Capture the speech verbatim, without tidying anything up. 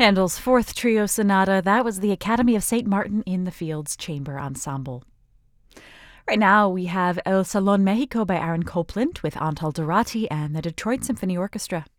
Handel's Fourth Trio Sonata, that was the Academy of Saint Martin in the Fields Chamber Ensemble. Right now we have El Salón Mexico by Aaron Copland with Antal Dorati and the Detroit Symphony Orchestra.